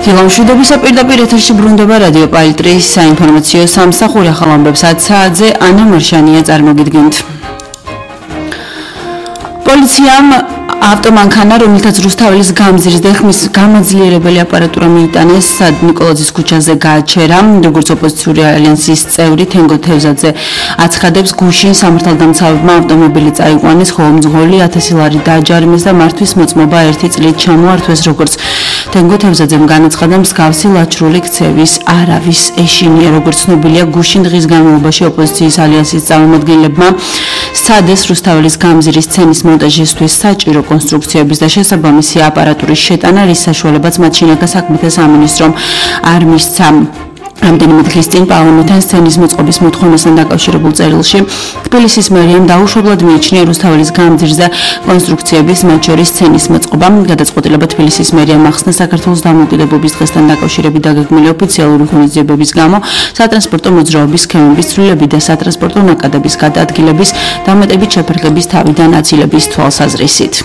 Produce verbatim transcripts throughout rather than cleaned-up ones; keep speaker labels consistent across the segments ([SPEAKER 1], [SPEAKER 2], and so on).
[SPEAKER 1] დილამშვიდობისა პირდაპირ ეთერში ბრუნდება რადიო პალიტრის საინფორმაციო სამსახური ახალ ამბებს ათ საათზე ანა მარშანია წარმოგიდგენთ. პოლიციამ ავტომანქანა, რომელთაც რუსთაველის გამზირის დეხმის გამოძლიერებელი აპარატურა მიიტანეს, ნიკოლაძის ქუჩაზე გააჩერა. როგორც ოპოზიციური ალიანსის წევრი თენგო თევზაძე აცხადებს, გუშინ სამართალდამცავებმა ავტომობილი წაიყვანეს, ხოლო მძღოლი ათასი ლარი დააჯარიმეს და მართვის მოწმობა ერთი წლით ჩამოართვეს, როგორც თენგო თევზაძემ განაცხადა, მსგავსი ლაჩრული ქცევის არავის ეშინია. როგორც ცნობილია, გუშინ დღის განმავლობაში ოპოზიციის ალიანსის წარმომადგენლებმა სცადეს რუსთაველის გამზირის სცენის მონტაჟისთვის საჭირო კონსტრუქციების და შესაბამისი აპარატურის შეტანა, რის საშუალებაც მათ შინაგან საქმეთა სამინისტრომ არ მისცა. რამდენიმე დღის წინ პარლამენტთან სცენის მოწყობის მოთხოვნასთან დაკავშირებულ წერილში თბილისის მერიამ დაუშვებლად მიიჩნია რუსთაველის გამზირს და კონსტრუქციების, მათ შორის სცენის მოწყობა. გადაწყვეტილება თბილისის მერიამ ახსნა საქართველოს დამოუკიდებლობის დღესთან დაკავშირებით დაგეგმილი ოფიციალური ღონისძიებების გამო სატრანსპორტო მოძრაობის სქემების ცვლილების და სატრანსპორტო ნაკადების გადაადგილების დამატებით შეფერხების თავიდან აცილების თვალსაზრისით.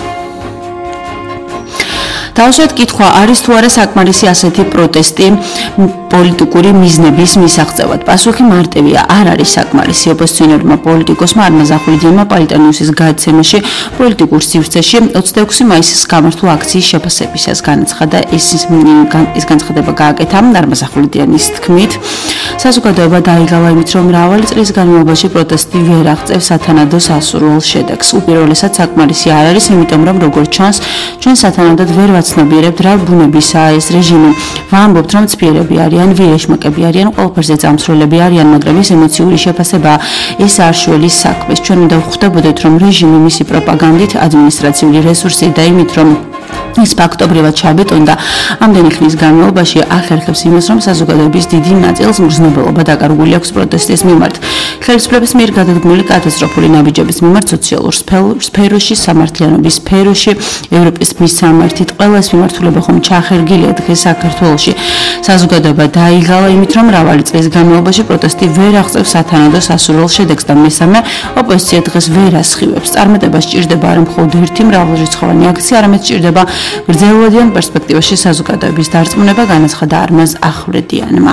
[SPEAKER 1] თავშეთ კითხვა არის თუ არა საკმარისი ასეთი პროტესტი პოლიტიკური მიზნების მისაღწევად. პასუხი მარტივია, არ არის საკმარისი. ოპოზიციონერმა პოლიტიკოსმა არმა ზახურიდიანმა პალიტანიუსის გადაცემაში პოლიტიკურ სივრცეში ოცდაექვსი მაისის გამართულ აქციის შეფასებისას განაცხადა, ეს ის განცხადება გააკეთა არმა ზახურიდიანის თქმით. საზოგადოება დაიგალა იმით, რომ მრავალი წლის განმავლობაში პროტესტი ვერ აღწევს სათანადო სასურველ შედეგს. უპირველესად საკმარისი არ არის, იმიტომ რომ როგორც ჩანს, ჩვენ სათანადოდ ვერ ვაცნობიერებთ რა ბუნებისაა ეს რეჟიმი. ვამბობთ, რომ ცფიერები არიან, ვიეშმაკები არიან, ყველაფერზე წამსვლელები არიან, მაგრამ ეს ემოციური შეფასებაა, ეს არ შველის საქმეს. ჩვენ უნდა ვხვდებოდეთ, რომ რეჟიმი მისი პროპაგანდით, ადმინისტრაციული რესურსით და იმით, რომ ის ფაქტობრივად ჩაბეტონდა ამდენი ხნის განმავლობაში ახერხებს იმას, რომ საზოგადოების დიდი ნაწილს მგრძნობელობა დაკარგული აქვს პროტესტის მიმართ. ხელისუფლების მიერ გადადგმული კატასტროფული ნაბიჯების მიმართ სოციალურ სფეროში, სამართლიანობის სფეროში, ევროპის მისამართით ყველა ეს მიმართულება ხომ ჩახერგილია დღეს საქართველოში. საზოგადოება დაიგალა იმით, რომ მრავალი წლის განმავლობაში პროტესტი ვერ აღწევს სათანადო სასურველ შედეგს და მესამე, ოპოზიცია დღეს ვერ ასხივებს. წარმატება სჭირდება არა მხოლოდ ერთი მრავალრიცხოვანი აქცია, არამედ სჭირდება გრძელვადიან პერსპექტივაში საზოგადოების დარწმუნება, განაცხადა არმაზ ახვლედიანმა.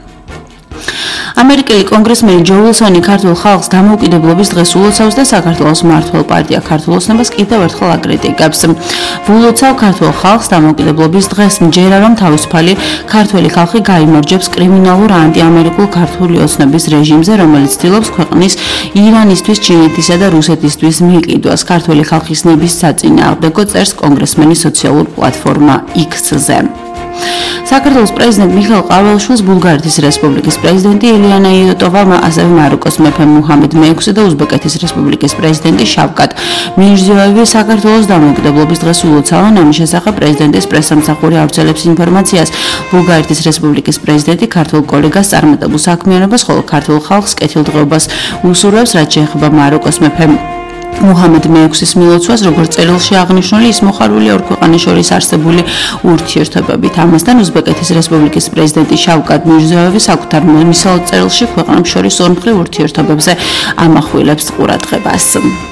[SPEAKER 1] ამერიკელი კონგრესმენი ჯო ვილსონი ქართულ ხალხს დამოუკიდებლობის დღეს ულოცავს და საქართველოს მმართველ პარტია ქართულ ოცნებას კიდევ ერთხელ აკრიტიკებს. ვილოცავ ქართულ ხალხს დამოუკიდებლობის დღეს, მჯერა რომ თავისუფალი ქართველი ხალხი გაიმარჯვებს კრიმინალურ ანტიამერიკულ ქართული ოცნების რეჟიმზე, რომელიც ცდილობს ქვეყნის ირანისთვის, ჩინეთისა და რუსეთისთვის მიყიდვას. ქართველი ხალხის ნების საწინააღმდეგო წერს კონგრესმენი სოციალურ პლატფორმა იქსზე. საქართველოს პრეზიდენტ მიხეილ ყაველიშვილს ბულგარეთის რესპუბლიკის პრეზიდენტი ილიანა იოტოვა, ასევე მაროკოს მეფე მუჰამედ მეექვსე და უზბეკეთის რესპუბლიკის პრეზიდენტი შავკატ მირზიოევი საქართველოს დამოუკიდებლობის დღეს ულოცავენ. ამის შესახებ პრეზიდენტის პრესსამსახური ავრცელებს ინფორმაციას. ბულგარეთის რესპუბლიკის პრეზიდენტი ქართულ კოლეგას წარმატებულ საქმიანობას, ხოლო ქართულ ხალხს კეთილდღეობას უსურვებს, რაც შეეხება მაროკოს მეფე მუჰამედ მეექვსეს მილოცვას, როგორც წერილში აღნიშნული, ის მოხარულია ორ ქვეყანას შორის არსებული ურთიერთობებით. ამასთან უზბეკეთის რესპუბლიკის პრეზიდენტი შავკატ მირზიოევი საკუთარ მისალოდ წერილში ქვეყნებს შორის ორმხრივ ურთიერთობებზე ამახვილებს ყურადღებას.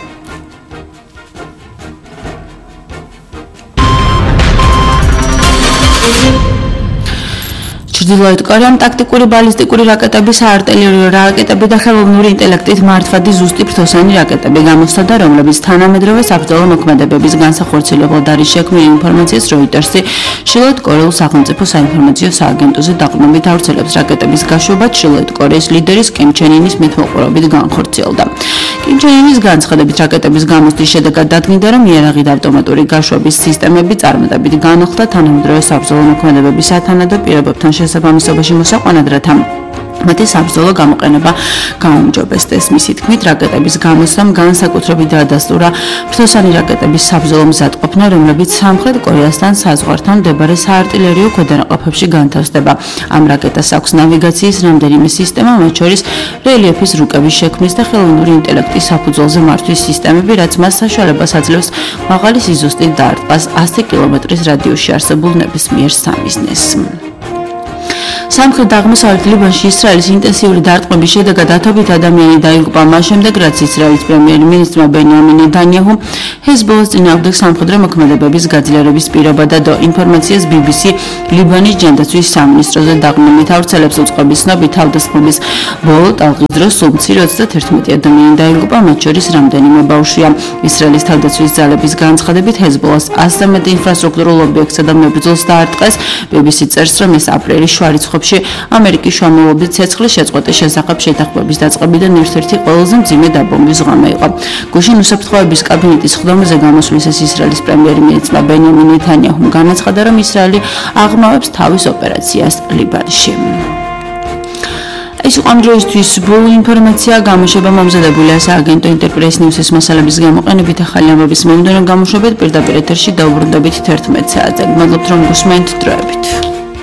[SPEAKER 1] ჩრდილოეთ კორეამ ტაქტიკური ბალისტიკური რაკეტები, საარტილერიო რაკეტები და ხელოვნური ინტელექტით მართვადი ზუსტი ფრთოსანი რაკეტები გამოსცადა, რომლებიც თანამედროვე საბრძოლო მოქმედებების განსახორციელებლად არის შექმნილი. ინფორმაციას როიტერსი ჩრდილოეთ კორეულ სახელმწიფო საინფორმაციო სააგენტოზე დაყრდნობით ავრცელებს. რაკეტების გაშვება ჩრდილოეთ კორეის ლიდერის კიმ ჩენ ინის მეთვალყურებით განხორციელდა. კიმ ჩენ ინის განცხადებით, რაკეტების გამოსვლის შედეგად დადგინდა, რომ იარაღი და ავტომატური გაშვების სისტემები წარმატებით განახლდა თანამედროვე საბრძოლო მოქმედებების სათანადო პირობებთან შესაბამისობაში მოსაყვანად, რათა მათი საბრძოლო გამოყენება გაუმჯობესდეს. მისი თქმით, რაკეტების გამოსვლამ განსაკუთრებით დაადასტურა ფრთოსანი რაკეტების საბრძოლო მზადყოფნა, რომლებიც სამხრეთ კორეასთან საზღვართან მდებარე საარტილერიო ქვედანაყოფებში განთავსდება. ამ რაკეტას აქვს ნავიგაციის რამდენიმე სისტემა, მათ შორის რელიეფის რუკების შექმნის და ხელოვნური ინტელექტის საფუძველზე მართვის სისტემები, რაც მას საშუალებას აძლევს მაღალი სიზუსტით დაარტყას ასი კილომეტრის რადიუსში არსებულ ნებისმიერ სამიზნეს. სამხრეთ აღმოსავლეთ ლიბანში ისრაელის ინტენსიური დარტყმების შედეგად ათობით ადამიანი დაიღუპა მას შემდეგ, რაც ისრაელის პრემიერ-მინისტრმა ბენიამინ ნეტანიაჰუმ ჰეზბოლას წინააღმდეგ სამხედრო მოქმედებების გაძლიერების პირობა დადო. ინფორმაციას ბი ბი სი ლიბანის ჯანდაცვის სამინისტროზე დაყრდნობით ავრცელებს უწყების ცნობით თავდასხმების ბოლო ტალღის დროს სულ მცირე ოცდაათერთმეტი ადამიანი დაიღუპა, მათ შორის რამდენიმე ბავშვია. ისრაელის თავდაცვის ძალების განცხადებით ჰეზბოლას ასზე მეტი ინფრასტრუქტურულ ობიექტსა და მებრძოლს დაარტყეს. ბი ბი სი წერს, რომ ეს აპრილის შუა რიცხვებში ამერიკის შუამავლობით ცეცხლის შეწყვეტის შესახებ შეთანხმების დაწყებიდან ერთ-ერთი ყველაზე მძიმე დაბომბვის ღამე იყო. გუშინ უსაფრთხოების კაბინეტის ხდომაზე გამოსვლისას ისრაელის პრემიერ-მინისტრმა ბენიამინ ნეტანიაჰუმ განაცხადა, რომ ისრაელი აღრმავებს თავის ოპერაციას ლიბანში. ეს იყო ამ დროისთვის ბოლო ინფორმაცია, გამოშვება მომზადებულია სააგენტო ინტერპრეს ნიუსის მასალების გამოყენებით. ახალი ამბების მომდევნო გამოშვებით პირდაპირ ეთერში დაუბრუნდებით თერთმეტ საათზე. მადლობთ, რომ გусმენთ დროებით.